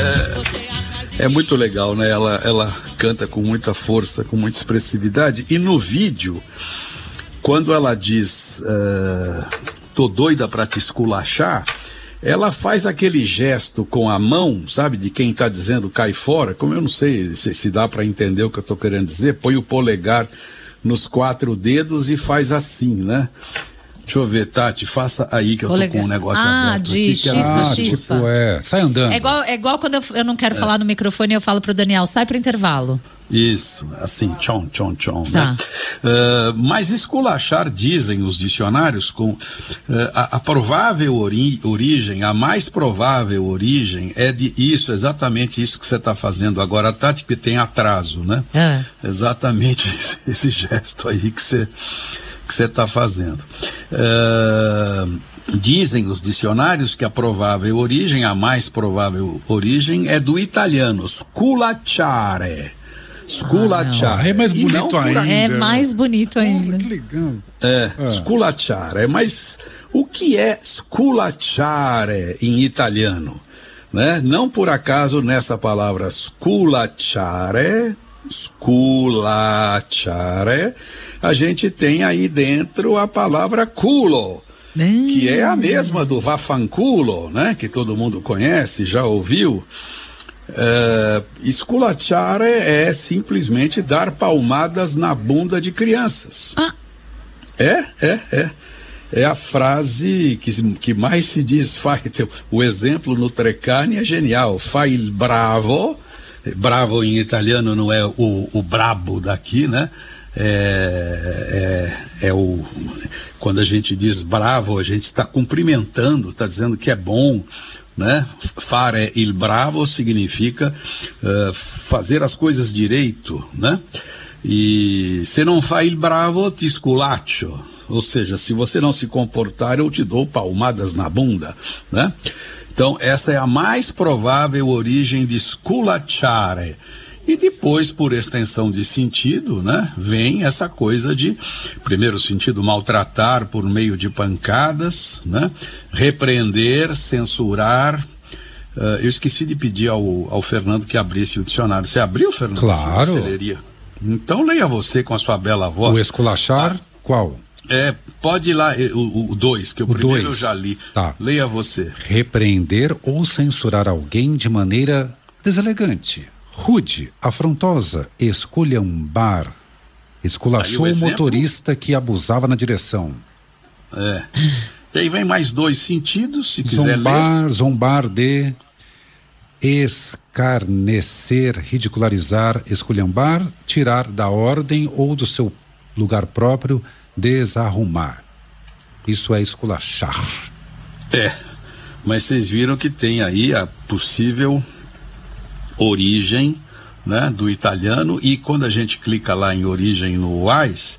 É muito legal, né? Ela canta com muita força, com muita expressividade. E no vídeo, quando ela diz tô doida pra te esculachar, ela faz aquele gesto com a mão, sabe? De quem tá dizendo cai fora. Como eu não sei se dá pra entender o que eu tô querendo dizer. Põe o polegar nos 4 dedos e faz assim, né? Deixa eu ver, Tati, faça aí que eu tô com um negócio aberto de aqui. chispa. Tipo, sai andando. É igual quando eu não quero falar no microfone, eu falo pro Daniel, sai pro intervalo. Isso, assim, tchon, tchon, tchon, tá. Né? Mas esculachar, dizem os dicionários, com a provável origem, a mais provável origem é de isso, exatamente isso que você está fazendo agora, Tati, que tem atraso, né? Exatamente esse gesto aí que você está fazendo. Dizem os dicionários que a provável origem, a mais provável origem é do italiano, sculacciare. Sculacciare. É mais bonito ainda. É mais bonito ainda. Que legal. Sculacciare. Mas o que é sculacciare em italiano? Né? Não por acaso nessa palavra sculacciare, a gente tem aí dentro a palavra culo, que é a mesma do vaffanculo, né? Que todo mundo conhece, já ouviu. Esculachare é simplesmente dar palmadas na bunda de crianças. É a frase que mais se diz. O exemplo no Treccani é genial. Fai il bravo. Bravo em italiano não é o brabo daqui, né? Quando a gente diz bravo, a gente está cumprimentando, está dizendo que é bom, né? Fare il bravo significa fazer as coisas direito, né? E se não fai il bravo, ti sculaccio. Ou seja, se você não se comportar, eu te dou palmadas na bunda, né? Então, essa é a mais provável origem de sculacciare. E depois, por extensão de sentido, né, vem essa coisa de, primeiro sentido, maltratar por meio de pancadas, né, repreender, censurar. Eu esqueci de pedir ao Fernando que abrisse o dicionário. Você abriu, Fernando? Claro. Você leria? Então, leia você com a sua bela voz. O esculachar, qual? Pode ir lá, o 2, que o primeiro eu já li. Tá. Leia você. Repreender ou censurar alguém de maneira deselegante, rude, afrontosa, esculhambar. Esculachou o motorista que abusava na direção. E aí vem mais 2 sentidos, se quiser ler. Zombar de escarnecer, ridicularizar, esculhambar, tirar da ordem ou do seu lugar próprio, desarrumar. Isso é esculachar. Mas vocês viram que tem aí a possível origem, né, do italiano, e quando a gente clica lá em origem no WAIS,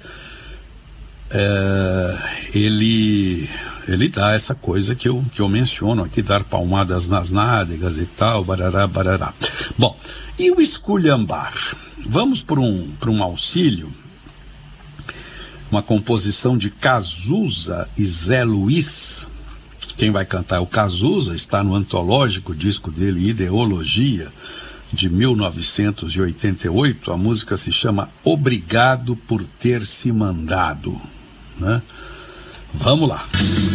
ele dá essa coisa que eu menciono aqui, dar palmadas nas nádegas e tal, barará, barará. Bom, e o esculhambar? Vamos para um auxílio, uma composição de Cazuza e Zé Luiz. Quem vai cantar é o Cazuza, está no antológico disco dele, Ideologia, de 1988. A música se chama Obrigado por Ter Se Mandado, né? Vamos lá.